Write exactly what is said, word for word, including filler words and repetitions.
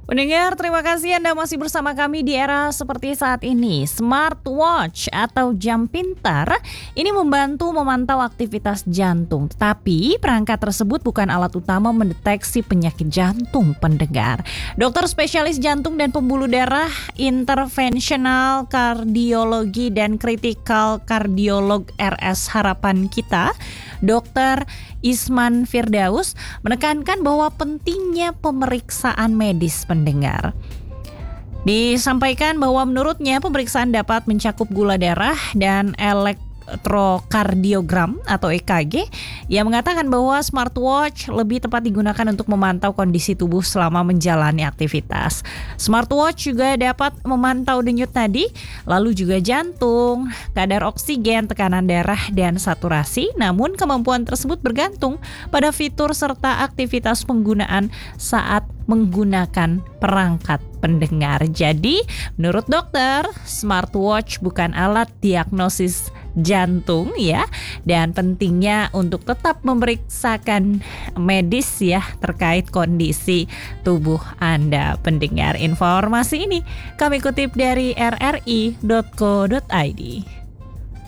Pendengar, terima kasih Anda masih bersama kami di era seperti saat ini. Smartwatch atau jam pintar ini membantu memantau aktivitas jantung. Tetapi perangkat tersebut bukan alat utama mendeteksi penyakit jantung, pendengar. Dokter spesialis jantung dan pembuluh darah, interventional kardiologi dan kritikal kardiolog R S Harapan Kita, Dokter Isman Firdaus menekankan bahwa pentingnya pemeriksaan medis, pendengar. Disampaikan bahwa menurutnya pemeriksaan dapat mencakup gula darah dan elektrokardiogram atau E K G. Ia mengatakan bahwa smartwatch lebih tepat digunakan untuk memantau kondisi tubuh selama menjalani aktivitas. Smartwatch juga dapat memantau denyut nadi, lalu juga jantung, kadar oksigen, tekanan darah, dan saturasi. Namun kemampuan tersebut bergantung pada fitur serta aktivitas penggunaan saat menggunakan perangkat, pendengar. Jadi, menurut dokter, smartwatch bukan alat diagnosis jantung ya, dan pentingnya untuk tetap memeriksakan medis ya terkait kondisi tubuh Anda, pendengar. Informasi ini kami kutip dari r r i dot co dot i d.